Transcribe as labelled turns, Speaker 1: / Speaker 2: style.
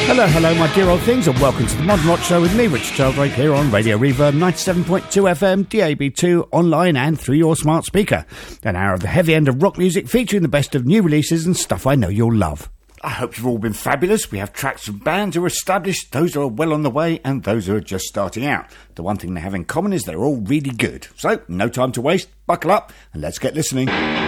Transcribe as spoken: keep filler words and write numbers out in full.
Speaker 1: Hello, hello, my dear old things, and welcome to the Modern Rock Show with me, Richard Sheldrake, here on Radio Reverb ninety-seven point two F M, D A B two, online and through your smart speaker. An hour of the heavy end of rock music featuring the best of new releases and stuff I know you'll love. I hope you've all been fabulous. We have tracks from bands who are established, those who are well on the way, and those who are just starting out. The one thing they have in common is they're all really good. So, no time to waste, buckle up, and let's get listening.